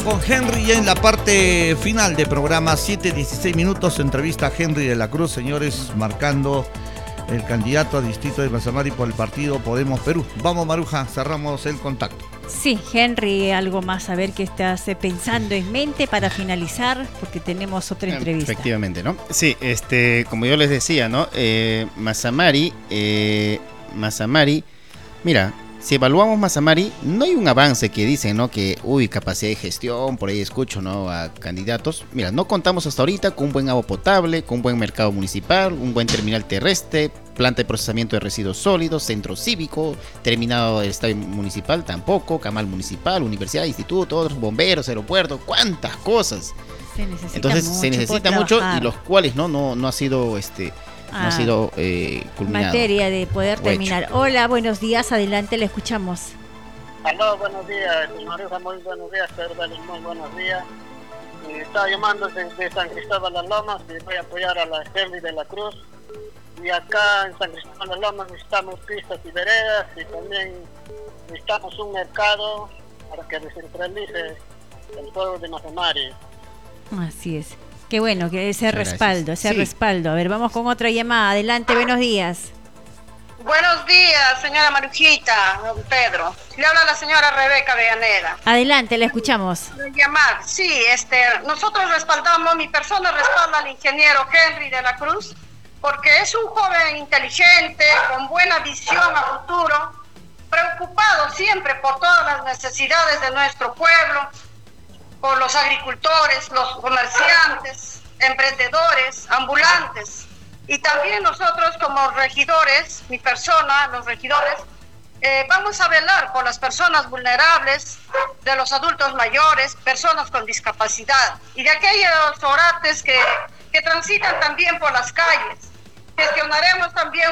Con Henry ya en la parte final del programa, 7:16 minutos, entrevista a Henry de la Cruz, señores, marcando el candidato a distrito de Mazamari por el partido Podemos Perú. Vamos, Maruja, cerramos el contacto. Sí, Henry, algo más a ver qué estás pensando en mente para finalizar, porque tenemos otra entrevista. Efectivamente, ¿no? Sí, como yo les decía, ¿no? Mazamari, mira, si evaluamos Mazamari, no hay un avance que dicen, ¿no? Que, capacidad de gestión, por ahí escucho, ¿no? A candidatos. Mira, no contamos hasta ahorita con un buen agua potable, con un buen mercado municipal, un buen terminal terrestre, planta de procesamiento de residuos sólidos, centro cívico, terminado del estadio municipal tampoco, camal municipal, universidad, instituto, otros bomberos, aeropuerto, cuántas cosas. Entonces se necesita mucho y los cuales no ha sido no ha sido culminado. Materia de poder terminar. Hola, buenos días, adelante, le escuchamos. Aló, buenos días, Maruja, muy buenos días, Pedro Vélez, muy buenos días. Estaba llamando desde San Cristóbal Las Lomas y voy a apoyar a la Henry de la Cruz. Y acá en San Cristóbal Las Lomas necesitamos pistas y veredas y también necesitamos un mercado para que descentralice el pueblo de Mazamari. Así es. Qué bueno que ese Muchas respaldo, gracias. ese respaldo. A ver, vamos con otra llamada. Adelante, buenos días. Buenos días, señora Marujita, don Pedro. Le habla la señora Rebeca Villaneda. Adelante, le escuchamos. Llamar, sí, nosotros respaldamos, mi persona respalda al ingeniero Henry de la Cruz, porque es un joven inteligente, con buena visión a futuro, preocupado siempre por todas las necesidades de nuestro pueblo, por los agricultores, los comerciantes, emprendedores, ambulantes. Y también nosotros como regidores, mi persona, los regidores, vamos a velar por las personas vulnerables, de los adultos mayores, personas con discapacidad y de aquellos orates que transitan también por las calles. Gestionaremos también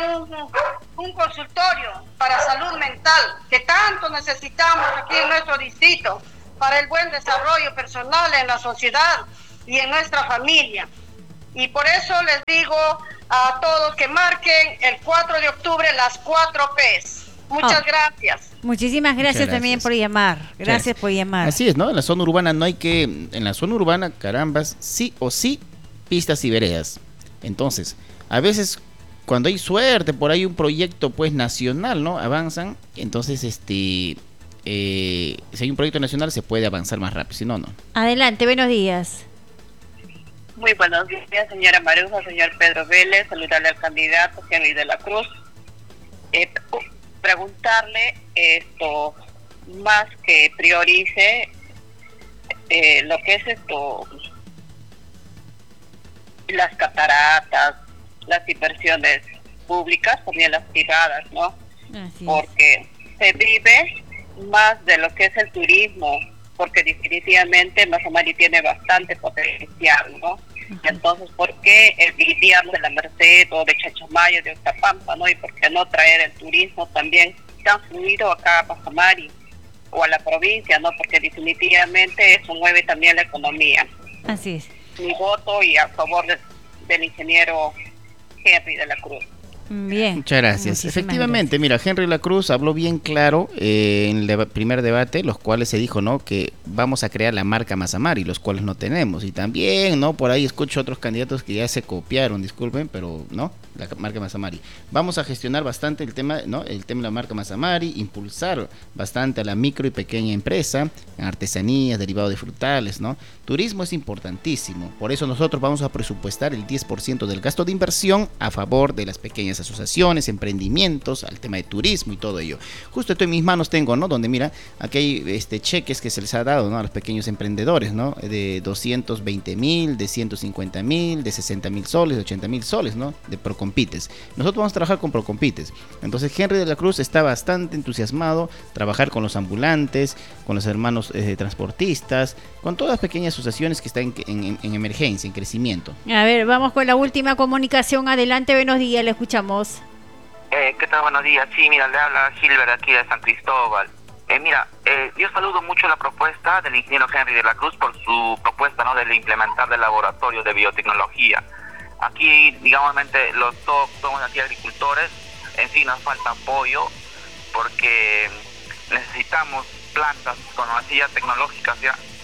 un consultorio para salud mental que tanto necesitamos aquí en nuestro distrito para el buen desarrollo personal en la sociedad y en nuestra familia. Y por eso les digo a todos que marquen el 4 de octubre las 4 P's. Muchas gracias. Muchísimas gracias también por llamar. Gracias por llamar. Así es, ¿no? En la zona urbana en la zona urbana, carambas, sí o sí, pistas y veredas. Entonces, a veces cuando hay suerte, por ahí un proyecto pues nacional, ¿no? Avanzan, entonces si hay un proyecto nacional se puede avanzar más rápido, si no, no. Adelante, buenos días. Muy buenos días, señora Maruja, señor Pedro Vélez, saludarle al candidato Henry de la Cruz. Preguntarle más que priorice lo que es las cataratas, las inversiones públicas, también las privadas, ¿no? Porque se vive más de lo que es el turismo, porque definitivamente Mazamari tiene bastante potencial, ¿no? Entonces, ¿por qué envidiarnos de la Merced o de Chachamayo, de Oxapampa, ¿no? Y por qué no traer el turismo también tan fluido acá a Mazamari o a la provincia, ¿no? Porque definitivamente eso mueve también la economía. Así es. Mi voto y a favor del ingeniero Henry de la Cruz. Bien. Muchas gracias. Efectivamente, mira, Henry de la Cruz habló bien claro en el primer debate, los cuales se dijo, ¿no? Que vamos a crear la marca Mazamari, los cuales no tenemos. Y también, ¿no? Por ahí escucho otros candidatos que ya se copiaron, disculpen, pero no, la marca Mazamari. Vamos a gestionar bastante el tema, ¿no? El tema de la marca Mazamari, impulsar bastante a la micro y pequeña empresa, en artesanías, derivados de frutales, ¿no? Turismo es importantísimo. Por eso nosotros vamos a presupuestar el 10% del gasto de inversión a favor de las pequeñas asociaciones, emprendimientos, al tema de turismo y todo ello. Justo esto en mis manos tengo, ¿no? Donde mira, aquí hay cheques que se les ha dado, ¿no? A los pequeños emprendedores, ¿no? De 220,000, de 150,000, de 60,000 soles, de 80,000 soles, ¿no? De Procompites. Nosotros vamos a trabajar con Procompites. Entonces Henry de la Cruz está bastante entusiasmado, trabajar con los ambulantes, con los hermanos transportistas, con todas las pequeñas asociaciones que están en emergencia, en crecimiento. A ver, vamos con la última comunicación. Adelante, buenos días, le escuchamos. ¿Qué tal? Buenos días. Sí, mira, le habla Gilbert aquí de San Cristóbal. Yo saludo mucho la propuesta del ingeniero Henry de la Cruz por su propuesta, ¿no? De implementar el laboratorio de biotecnología. Aquí, digamos, somos aquí agricultores, en sí nos falta apoyo porque necesitamos plantas con tecnológicas ya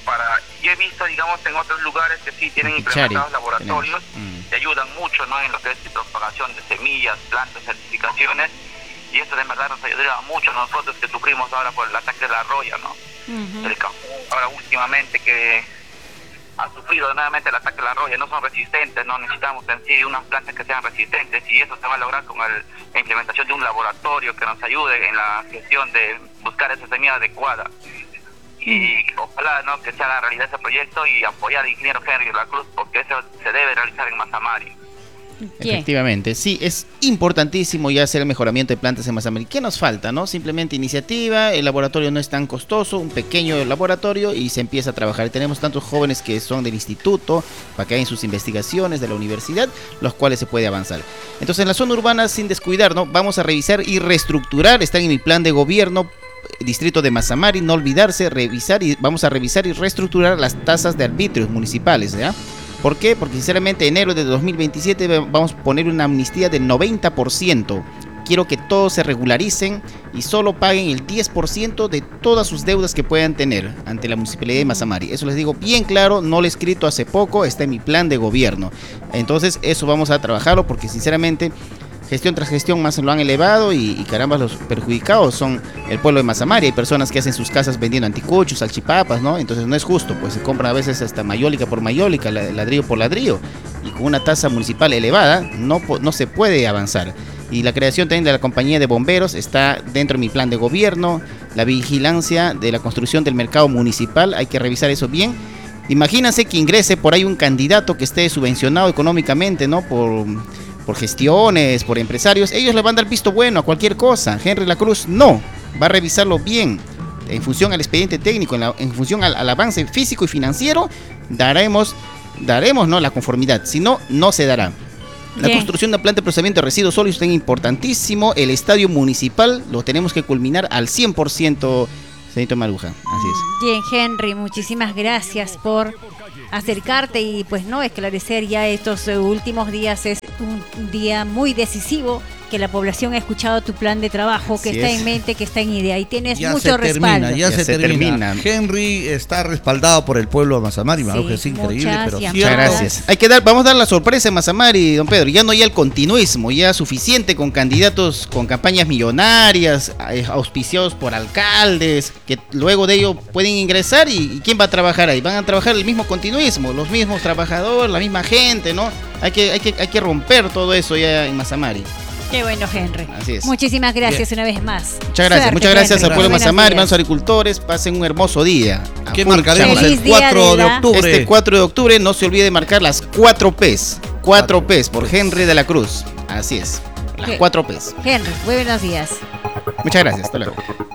yo he visto, digamos, en otros lugares que sí tienen implementados laboratorios que ayudan mucho, ¿no? En lo que es propagación de semillas, plantas, certificaciones, y esto de verdad nos ayudaría mucho a nosotros que sufrimos ahora por el ataque de la roya, ¿no? El campo ahora últimamente que ha sufrido nuevamente el ataque de la roya, no son resistentes, no necesitamos en sí unas plantas que sean resistentes, y eso se va a lograr con la implementación de un laboratorio que nos ayude en la gestión de buscar esa semilla adecuada. Y ojalá, ¿no?, que sea la realidad ese proyecto y apoyar al ingeniero Henry de la Cruz, porque eso se debe realizar en Mazamari. Efectivamente, sí, es importantísimo ya hacer el mejoramiento de plantas en Mazamari. ¿Qué nos falta, no? Simplemente iniciativa, el laboratorio no es tan costoso, un pequeño laboratorio y se empieza a trabajar. Tenemos tantos jóvenes que son del instituto, para que hagan sus investigaciones de la universidad, los cuales se puede avanzar. Entonces, en la zona urbana, sin descuidar, ¿no? Vamos a revisar y reestructurar, está en mi plan de gobierno, distrito de Mazamari, no olvidarse, vamos a revisar y reestructurar las tasas de arbitrios municipales, ¿ya? ¿Por qué? Porque sinceramente enero de 2027 vamos a poner una amnistía del 90%. Quiero que todos se regularicen y solo paguen el 10% de todas sus deudas que puedan tener ante la Municipalidad de Mazamari. Eso les digo bien claro, no lo he escrito hace poco, está en mi plan de gobierno. Entonces eso vamos a trabajarlo porque sinceramente gestión tras gestión más lo han elevado y caramba, los perjudicados son el pueblo de Mazamari. Hay personas que hacen sus casas vendiendo anticuchos, salchipapas, ¿no? Entonces no es justo, pues se compran a veces hasta mayólica por mayólica, ladrillo por ladrillo, y con una tasa municipal elevada no se puede avanzar. Y la creación también de la compañía de bomberos está dentro de mi plan de gobierno, la vigilancia de la construcción del mercado municipal, hay que revisar eso bien. Imagínense que ingrese por ahí un candidato que esté subvencionado económicamente, ¿no? Por gestiones, por empresarios, ellos le van a dar visto bueno a cualquier cosa. Henry de la Cruz no, va a revisarlo bien, en función al expediente técnico, en función al avance físico y financiero, daremos ¿no?, la conformidad, si no, no se dará. La construcción de una planta de procesamiento de residuos sólidos es importantísimo, el estadio municipal lo tenemos que culminar al 100%, señorita Maruja, así es. Bien, Henry, muchísimas gracias por acercarte y pues no esclarecer ya estos últimos días. Es un día muy decisivo, que la población ha escuchado tu plan de trabajo, que está en mente, que está en idea y tienes mucho respaldo. Ya se termina. Henry está respaldado por el pueblo de Mazamari, sí, es increíble, pero muchas gracias. Vamos a dar la sorpresa en Mazamari, don Pedro, ya no hay el continuismo, ya suficiente con candidatos con campañas millonarias, auspiciados por alcaldes, que luego de ello pueden ingresar y ¿quién va a trabajar ahí? Van a trabajar el mismo continuismo, los mismos trabajadores, la misma gente, ¿no? Hay que romper todo eso ya en Mazamari. Qué bueno, Henry. Así es. Muchísimas gracias una vez más. Muchas gracias al pueblo de Mazamari, hermanos agricultores. Pasen un hermoso día. ¿Qué marcaremos el 4 de octubre? Este 4 de octubre no se olvide de marcar las 4 P's. 4 P's por Henry de la Cruz. Así es. Las 4 P's. Henry, muy buenos días. Muchas gracias. Hasta luego.